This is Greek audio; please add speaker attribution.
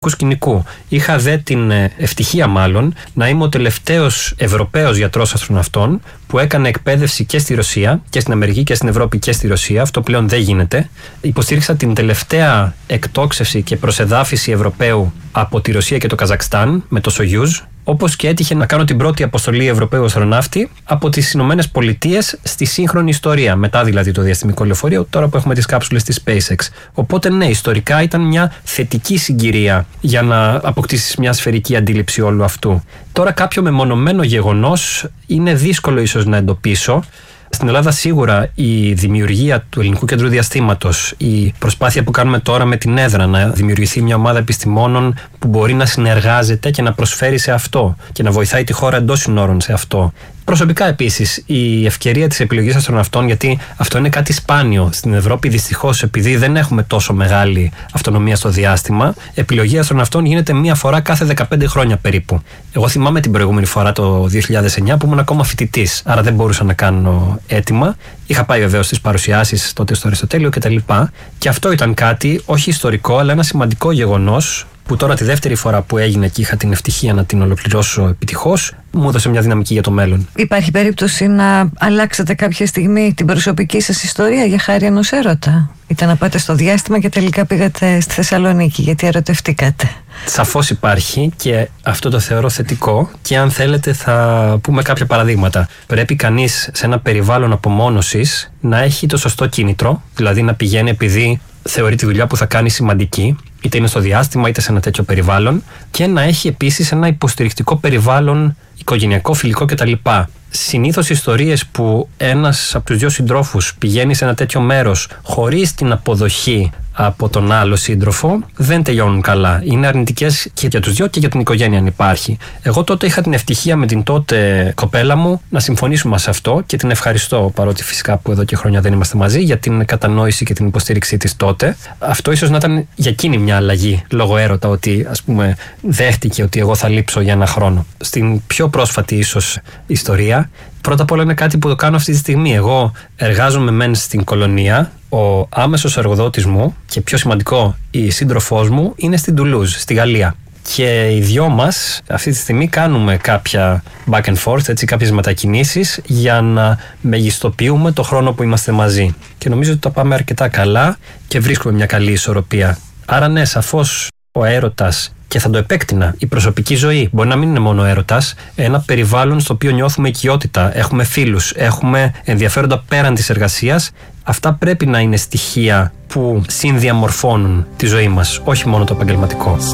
Speaker 1: σκηνικού. Είχα δε την ευτυχία μάλλον να είμαι ο τελευταίος Ευρωπαίος γιατρός αστροναυτών που έκανε εκπαίδευση και στη Ρωσία και στην Αμερική και στην Ευρώπη και στη Ρωσία. Αυτό πλέον δεν γίνεται. Υποστήριξα την τελευταία εκτόξευση και προσεδάφιση Ευρωπαίου από τη Ρωσία και το Καζακστάν με το Soyuz. Όπως και έτυχε να κάνω την πρώτη αποστολή Ευρωπαίου αστροναύτη από τις Ηνωμένες Πολιτείες στη σύγχρονη ιστορία. Μετά δηλαδή το διαστημικό λεωφορείο, τώρα που έχουμε τις κάψουλες της SpaceX. Οπότε ναι, ιστορικά ήταν μια θετική συγκυρία για να αποκτήσεις μια σφαιρική αντίληψη όλου αυτού. Τώρα κάποιο μεμονωμένο γεγονός είναι δύσκολο ίσως να εντοπίσω. Στην Ελλάδα σίγουρα η δημιουργία του Ελληνικού Κέντρου Διαστήματος, η προσπάθεια που κάνουμε τώρα με την έδρα να δημιουργηθεί μια ομάδα επιστημόνων που μπορεί να συνεργάζεται και να προσφέρει σε αυτό και να βοηθάει τη χώρα εντός συνόρων σε αυτό. Προσωπικά επίσης η ευκαιρία της επιλογής αστροναυτών, γιατί αυτό είναι κάτι σπάνιο στην Ευρώπη, δυστυχώς επειδή δεν έχουμε τόσο μεγάλη αυτονομία στο διάστημα, επιλογή αστροναυτών γίνεται μία φορά κάθε 15 χρόνια περίπου. Εγώ θυμάμαι την προηγούμενη φορά το 2009 που ήμουν ακόμα φοιτητής, άρα δεν μπορούσα να κάνω αίτημα. Είχα πάει βεβαίως στις παρουσιάσεις τότε στο Αριστοτέλειο κτλ. Και αυτό ήταν κάτι όχι ιστορικό, αλλά ένα σημαντικό γεγονός που τώρα τη δεύτερη φορά που έγινε και είχα την ευτυχία να την ολοκληρώσω επιτυχώς, μου έδωσε μια δυναμική για το μέλλον. Υπάρχει περίπτωση να αλλάξετε κάποια στιγμή την προσωπική σας ιστορία για χάρη ενός έρωτα? Ήταν να πάτε στο διάστημα και τελικά πήγατε στη Θεσσαλονίκη γιατί ερωτευτήκατε? Σαφώς υπάρχει και αυτό το θεωρώ θετικό και αν θέλετε θα πούμε κάποια παραδείγματα. Πρέπει κανείς σε ένα περιβάλλον απομόνωσης να έχει το σωστό κίνητρο, δηλαδή να πηγαίνει επειδή θεωρεί τη δουλειά που θα κάνει σημαντική, είτε είναι στο διάστημα είτε σε ένα τέτοιο περιβάλλον, και να έχει επίσης ένα υποστηρικτικό περιβάλλον οικογενειακό, φιλικό κτλ. Συνήθως ιστορίες που ένας από τους δύο συντρόφους πηγαίνει σε ένα τέτοιο μέρος χωρίς την αποδοχή από τον άλλο σύντροφο δεν τελειώνουν καλά. Είναι αρνητικές και για τους δυο και για την οικογένεια αν υπάρχει. Εγώ τότε είχα την ευτυχία με την τότε κοπέλα μου να συμφωνήσουμε σε αυτό και την ευχαριστώ, παρότι φυσικά που εδώ και χρόνια δεν είμαστε μαζί, για την κατανόηση και την υποστήριξή της τότε. Αυτό ίσως να ήταν για εκείνη μια αλλαγή λόγω έρωτα, ότι ας πούμε δέχτηκε ότι εγώ θα λείψω για ένα χρόνο. Στην πιο πρόσφατη ίσως ιστορία, πρώτα απ' όλα είναι κάτι που το κάνω αυτή τη στιγμή. Εγώ εργάζομαι μεν στην κολονία, ο άμεσος εργοδότης μου και πιο σημαντικό η σύντροφός μου είναι στην Τουλούζ, στη Γαλλία. Και οι δυο μας αυτή τη στιγμή κάνουμε κάποια back and forth, έτσι, κάποιες μετακινήσεις για να μεγιστοποιούμε το χρόνο που είμαστε μαζί. Και νομίζω ότι τα πάμε αρκετά καλά και βρίσκουμε μια καλή ισορροπία. Άρα ναι, σαφώς ο έρωτας, και θα το επέκτηνα, η προσωπική ζωή μπορεί να μην είναι μόνο έρωτας, ένα περιβάλλον στο οποίο νιώθουμε οικειότητα, έχουμε φίλους, έχουμε ενδιαφέροντα πέραν της εργασίας. Αυτά πρέπει να είναι στοιχεία που συνδιαμορφώνουν τη ζωή μας, όχι μόνο το επαγγελματικό.